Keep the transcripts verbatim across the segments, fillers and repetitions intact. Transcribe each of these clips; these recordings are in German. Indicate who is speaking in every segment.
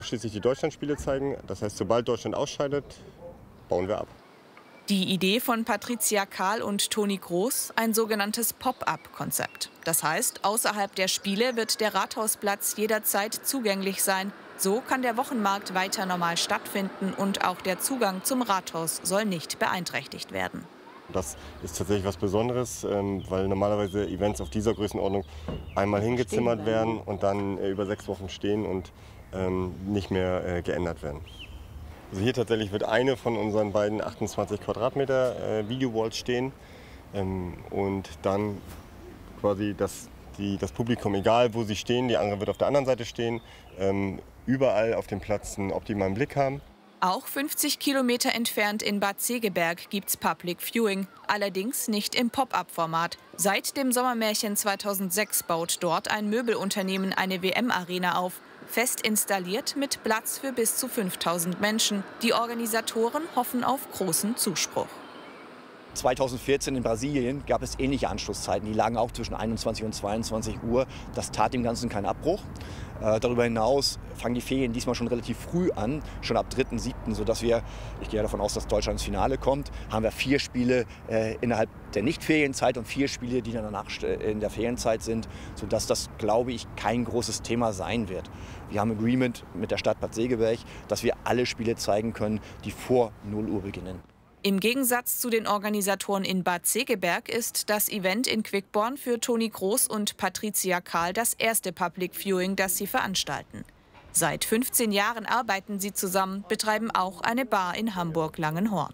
Speaker 1: Schließlich die Deutschlandspiele zeigen. Das heißt, sobald Deutschland ausscheidet, bauen wir ab.
Speaker 2: Die Idee von Patricia Kahl und Toni Kroos, ein sogenanntes Pop-up-Konzept. Das heißt, außerhalb der Spiele wird der Rathausplatz jederzeit zugänglich sein. So kann der Wochenmarkt weiter normal stattfinden und auch der Zugang zum Rathaus soll nicht beeinträchtigt werden.
Speaker 1: Das ist tatsächlich was Besonderes, weil normalerweise Events auf dieser Größenordnung einmal hingezimmert werden und dann über sechs Wochen stehen und nicht mehr geändert werden. Also hier tatsächlich wird eine von unseren beiden achtundzwanzig Quadratmeter äh, Video-Walls stehen ähm, und dann quasi das, die, das Publikum, egal wo sie stehen, die andere wird auf der anderen Seite stehen, ähm, überall auf dem Platz einen optimalen Blick haben.
Speaker 2: Auch fünfzig Kilometer entfernt in Bad Segeberg gibt's Public Viewing, allerdings nicht im Pop-up-Format. Seit dem Sommermärchen zweitausendsechs baut dort ein Möbelunternehmen eine W M-Arena auf. Fest installiert mit Platz für bis zu fünftausend Menschen. Die Organisatoren hoffen auf großen Zuspruch.
Speaker 3: zweitausendvierzehn in Brasilien gab es ähnliche Anschlusszeiten. Die lagen auch zwischen einundzwanzig und zweiundzwanzig Uhr. Das tat dem Ganzen keinen Abbruch. Äh, darüber hinaus fangen die Ferien diesmal schon relativ früh an, schon ab dritten siebten, sodass wir, ich gehe davon aus, dass Deutschland ins Finale kommt, haben wir vier Spiele äh, innerhalb der Nicht-Ferienzeit und vier Spiele, die dann danach in der Ferienzeit sind, sodass das, glaube ich, kein großes Thema sein wird. Wir haben ein Agreement mit der Stadt Bad Segeberg, dass wir alle Spiele zeigen können, die vor null Uhr beginnen.
Speaker 2: Im Gegensatz zu den Organisatoren in Bad Segeberg ist das Event in Quickborn für Toni Kroos und Patricia Kahl das erste Public Viewing, das sie veranstalten. Seit fünfzehn Jahren arbeiten sie zusammen, betreiben auch eine Bar in Hamburg-Langenhorn.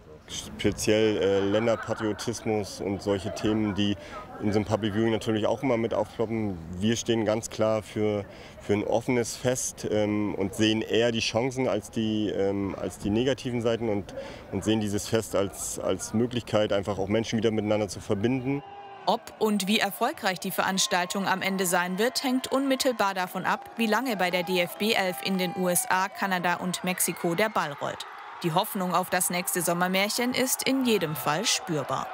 Speaker 1: Speziell äh, Länderpatriotismus und solche Themen, die in so einem Public Viewing natürlich auch immer mit aufploppen. Wir stehen ganz klar für, für ein offenes Fest ähm, und sehen eher die Chancen als die, ähm, als die negativen Seiten und, und sehen dieses Fest als, als Möglichkeit, einfach auch Menschen wieder miteinander zu verbinden.
Speaker 2: Ob und wie erfolgreich die Veranstaltung am Ende sein wird, hängt unmittelbar davon ab, wie lange bei der D F B elf in den U S A, Kanada und Mexiko der Ball rollt. Die Hoffnung auf das nächste Sommermärchen ist in jedem Fall spürbar.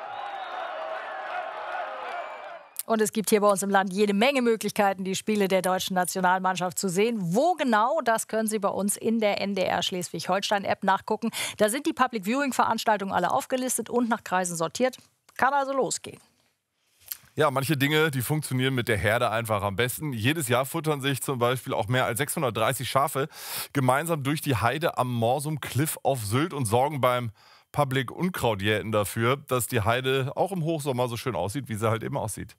Speaker 4: Und es gibt hier bei uns im Land jede Menge Möglichkeiten, die Spiele der deutschen Nationalmannschaft zu sehen. Wo genau, das können Sie bei uns in der N D R Schleswig-Holstein-App nachgucken. Da sind die Public-Viewing-Veranstaltungen alle aufgelistet und nach Kreisen sortiert. Kann also losgehen.
Speaker 5: Ja, manche Dinge, die funktionieren mit der Herde einfach am besten. Jedes Jahr futtern sich zum Beispiel auch mehr als sechshundertdreißig Schafe gemeinsam durch die Heide am Morsum Cliff auf Sylt und sorgen beim Public Unkrautjäten dafür, dass die Heide auch im Hochsommer so schön aussieht, wie sie halt eben aussieht.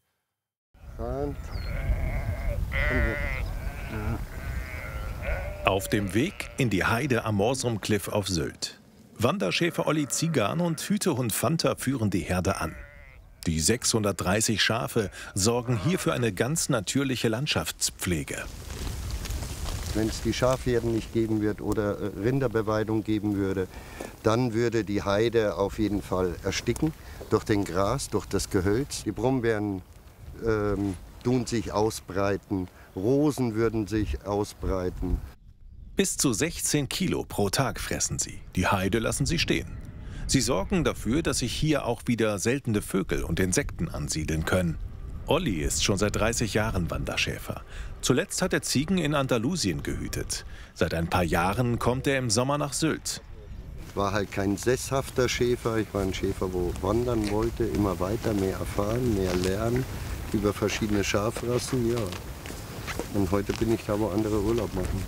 Speaker 6: Auf dem Weg in die Heide am Morsum Cliff auf Sylt. Wanderschäfer Olli Zigan und Hütehund Fanta führen die Herde an. Die sechshundertdreißig Schafe sorgen hier für eine ganz natürliche Landschaftspflege.
Speaker 7: Wenn es die Schafherden nicht geben wird oder Rinderbeweidung geben würde, dann würde die Heide auf jeden Fall ersticken durch den Gras, durch das Gehölz. Die Brombeeren ähm, tun sich ausbreiten, Rosen würden sich ausbreiten.
Speaker 6: Bis zu sechzehn Kilo pro Tag fressen sie. Die Heide lassen sie stehen. Sie sorgen dafür, dass sich hier auch wieder seltene Vögel und Insekten ansiedeln können. Olli ist schon seit dreißig Jahren Wanderschäfer. Zuletzt hat er Ziegen in Andalusien gehütet. Seit ein paar Jahren kommt er im Sommer nach Sylt.
Speaker 7: Ich war halt kein sesshafter Schäfer. Ich war ein Schäfer, wo wandern wollte, immer weiter, mehr erfahren, mehr lernen über verschiedene Schafrassen. Ja. Und heute bin ich da, wo andere Urlaub machen.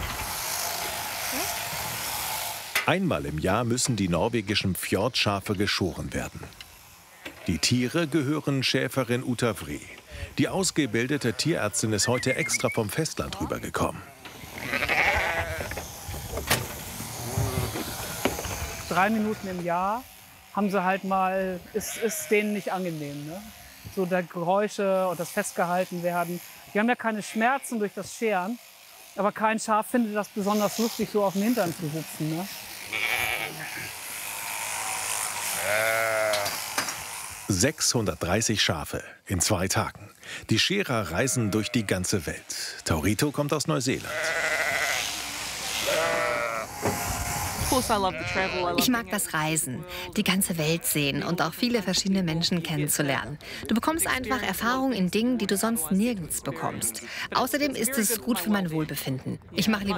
Speaker 6: Einmal im Jahr müssen die norwegischen Fjordschafe geschoren werden. Die Tiere gehören Schäferin Uta Vree. Die ausgebildete Tierärztin ist heute extra vom Festland rübergekommen.
Speaker 8: Drei Minuten im Jahr haben sie halt mal, ist, ist denen nicht angenehm. Ne? So der Geräusche und das Festgehalten werden. Die haben ja keine Schmerzen durch das Scheren, aber kein Schaf findet das besonders lustig, so auf dem Hintern zu sitzen. Ne?
Speaker 6: sechshundertdreißig Schafe in zwei Tagen. Die Scherer reisen durch die ganze Welt. Taurito kommt aus Neuseeland.
Speaker 9: Ich mag das Reisen, die ganze Welt sehen und auch viele verschiedene Menschen kennenzulernen. Du bekommst einfach Erfahrung in Dingen, die du sonst nirgends bekommst. Außerdem ist es gut für mein Wohlbefinden. Ich mache lieber